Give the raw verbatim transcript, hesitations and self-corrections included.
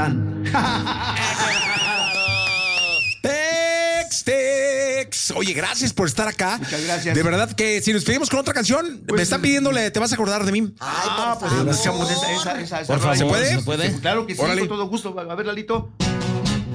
Patán. Tex, Tex. Oye, gracias por estar acá. Muchas gracias. De verdad que si nos pedimos con otra canción, Pues, me están pidiéndole, ¿te vas a acordar de mí? Ah, pues escuchamos esa, esa, esa. Por favor, ¿se puede? puede? Claro que sí, Órale. con todo gusto. A ver, Lalito.